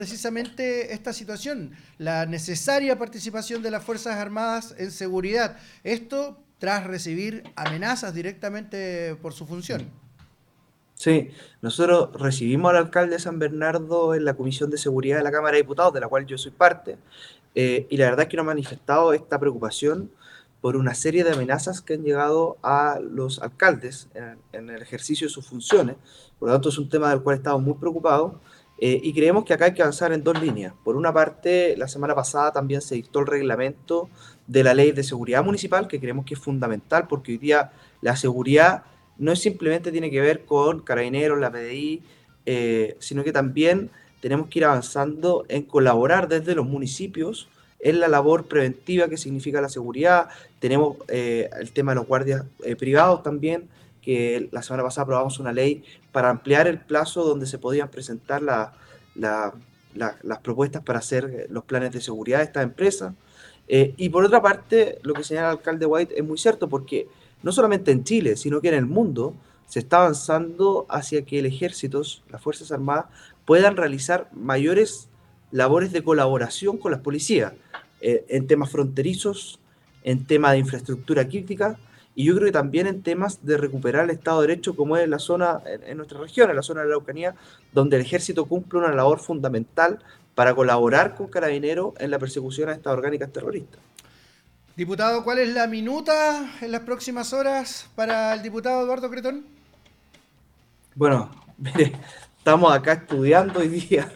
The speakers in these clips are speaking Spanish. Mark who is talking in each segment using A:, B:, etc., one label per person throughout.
A: precisamente esta situación, la necesaria participación de las Fuerzas Armadas en seguridad. Esto tras recibir amenazas directamente por su función.
B: Sí, nosotros recibimos al alcalde de San Bernardo en la Comisión de Seguridad de la Cámara de Diputados, de la cual yo soy parte, y la verdad es que nos ha manifestado esta preocupación por una serie de amenazas que han llegado a los alcaldes en el ejercicio de sus funciones. Por lo tanto, es un tema del cual estamos muy preocupados y creemos que acá hay que avanzar en dos líneas. Por una parte, la semana pasada también se dictó el reglamento de la Ley de Seguridad Municipal, que creemos que es fundamental porque hoy día la seguridad no es simplemente tiene que ver con Carabineros, la PDI, sino que también tenemos que ir avanzando en colaborar desde los municipios en la labor preventiva que significa la seguridad. Tenemos el tema de los guardias privados también, que la semana pasada aprobamos una ley para ampliar el plazo donde se podían presentar las propuestas para hacer los planes de seguridad de estas empresas. Y por otra parte, lo que señala el alcalde White es muy cierto porque no solamente en Chile, sino que en el mundo se está avanzando hacia que el ejército, las Fuerzas Armadas, puedan realizar mayores labores de colaboración con las policías en temas fronterizos, en temas de infraestructura crítica y yo creo que también en temas de recuperar el Estado de Derecho como es en la zona, en nuestra región, en la zona de la Araucanía, donde el ejército cumple una labor fundamental para colaborar con Carabineros en la persecución a estas orgánicas terroristas.
A: Diputado, ¿cuál es la minuta en las próximas horas para el diputado Eduardo Cretón?
B: Bueno, mire, estamos acá estudiando hoy día.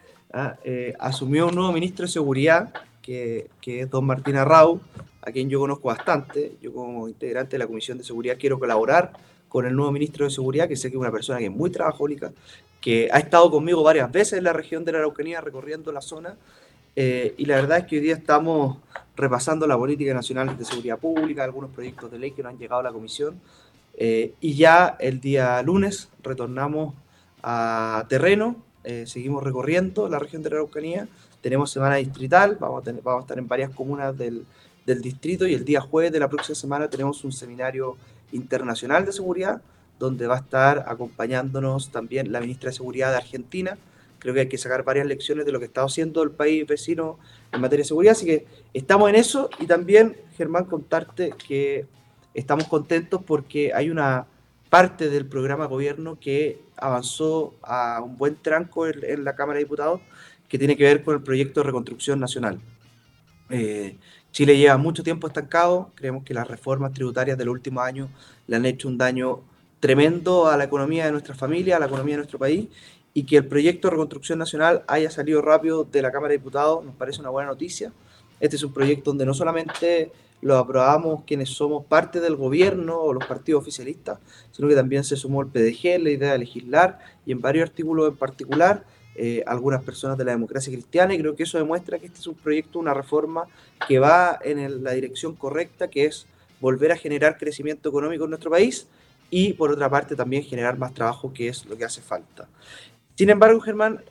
B: Asumió un nuevo ministro de Seguridad, que es don Martín Arrau, a quien yo conozco bastante. Yo como integrante de la Comisión de Seguridad quiero colaborar con el nuevo ministro de Seguridad, que sé que es una persona que es muy trabajólica, que ha estado conmigo varias veces en la región de la Araucanía recorriendo la zona. Y la verdad es que hoy día estamos repasando la política nacional de seguridad pública, algunos proyectos de ley que nos han llegado a la comisión. Y ya el día lunes retornamos a terreno, seguimos recorriendo la región de la Araucanía, tenemos semana distrital, vamos a estar en varias comunas del distrito y el día jueves de la próxima semana tenemos un seminario internacional de seguridad donde va a estar acompañándonos también la ministra de Seguridad de Argentina. Creo que hay que sacar varias lecciones de lo que está haciendo el país vecino en materia de seguridad, así que estamos en eso y también, Germán, contarte que estamos contentos porque hay una parte del programa de gobierno que avanzó a un buen tranco en la Cámara de Diputados, que tiene que ver con el proyecto de reconstrucción nacional. Eh, Chile lleva mucho tiempo estancado, creemos que las reformas tributarias de los últimos años le han hecho un daño tremendo a la economía de nuestra familia, a la economía de nuestro país, y que el proyecto de reconstrucción nacional haya salido rápido de la Cámara de Diputados nos parece una buena noticia. Este es un proyecto donde no solamente lo aprobamos quienes somos parte del gobierno o los partidos oficialistas, sino que también se sumó el PDG, la idea de legislar y en varios artículos en particular algunas personas de la democracia cristiana y creo que eso demuestra que este es un proyecto, una reforma que va en la dirección correcta, que es volver a generar crecimiento económico en nuestro país y por otra parte también generar más trabajo, que es lo que hace falta. Sin embargo, Germán,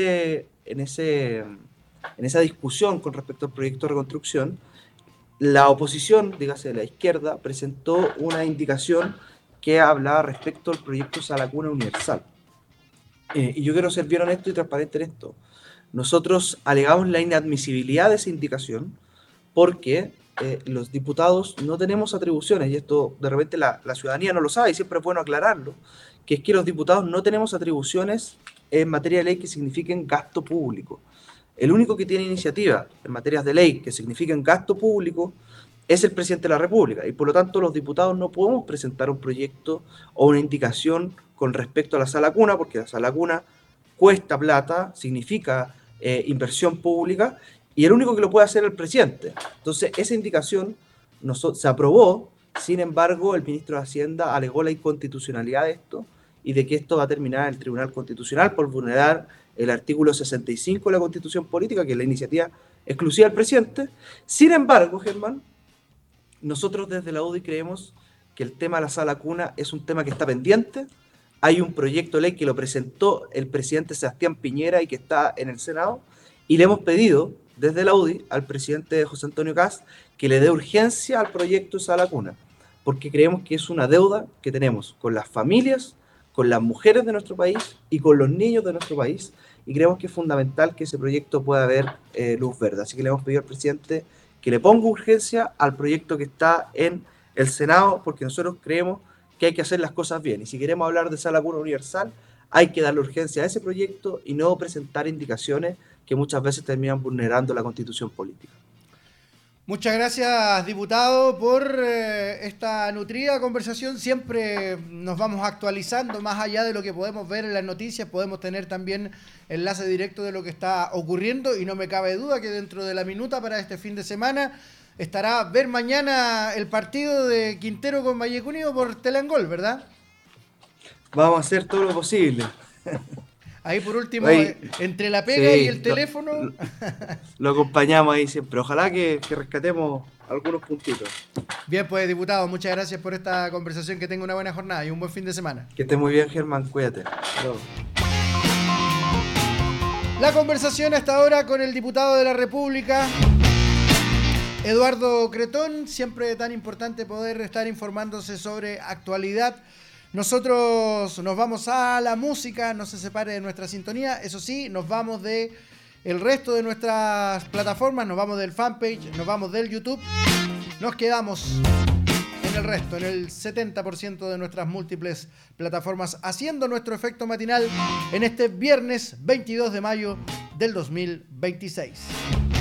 B: en esa discusión con respecto al proyecto de reconstrucción, la oposición, dígase de la izquierda, presentó una indicación que hablaba respecto al proyecto Salacuna Universal. Y yo quiero ser bien honesto y transparente en esto. Nosotros alegamos la inadmisibilidad de esa indicación porque los diputados no tenemos atribuciones, y esto de repente la ciudadanía no lo sabe y siempre es bueno aclararlo, que es que los diputados no tenemos atribuciones en materia de ley que signifiquen gasto público. El único que tiene iniciativa en materias de ley que signifiquen gasto público es el presidente de la República y por lo tanto los diputados no podemos presentar un proyecto o una indicación con respecto a la sala cuna porque la sala cuna cuesta plata, significa inversión pública y el único que lo puede hacer es el presidente. Entonces esa indicación se aprobó, sin embargo el ministro de Hacienda alegó la inconstitucionalidad de esto y de que esto va a terminar en el Tribunal Constitucional por vulnerar el artículo 65 de la Constitución Política, que es la iniciativa exclusiva del presidente. Sin embargo, Germán, nosotros desde la UDI creemos que el tema de la sala cuna es un tema que está pendiente. Hay un proyecto de ley que lo presentó el presidente Sebastián Piñera y que está en el Senado. Y le hemos pedido desde la UDI al presidente José Antonio Kast que le dé urgencia al proyecto de sala cuna, porque creemos que es una deuda que tenemos con las familias, con las mujeres de nuestro país y con los niños de nuestro país. y creemos que es fundamental que ese proyecto pueda haber luz verde. Así que le hemos pedido al presidente que le ponga urgencia al proyecto que está en el Senado, porque nosotros creemos que hay que hacer las cosas bien. Y si queremos hablar de sala cuna universal, hay que darle urgencia a ese proyecto y no presentar indicaciones que muchas veces terminan vulnerando la Constitución política.
A: Muchas gracias, diputado, por esta nutrida conversación. Siempre nos vamos actualizando más allá de lo que podemos ver en las noticias. Podemos tener también enlace directo de lo que está ocurriendo y no me cabe duda que dentro de la minuta para este fin de semana estará ver mañana el partido de Quintero con Vallejo Unido por Telangol, ¿verdad?
B: Vamos a hacer todo lo posible.
A: Ahí por último,
B: Ahí,
A: entre la pega y el teléfono.
B: Lo acompañamos ahí siempre. Ojalá que rescatemos algunos puntitos.
A: Bien, pues diputado, muchas gracias por esta conversación. Que tenga una buena jornada y un buen fin de semana.
B: Que estés muy bien, Germán. Cuídate. Chao.
A: La conversación hasta ahora con el diputado de la República, Eduardo Cretón. Siempre tan importante poder estar informándose sobre actualidad. Nosotros nos vamos a la música, no se separe de nuestra sintonía. Eso sí, nos vamos de el resto de nuestras plataformas, nos vamos del fanpage, nos vamos del YouTube. Nos quedamos en el resto, en el 70% de nuestras múltiples plataformas, haciendo nuestro efecto matinal en este viernes 22 de mayo del 2026.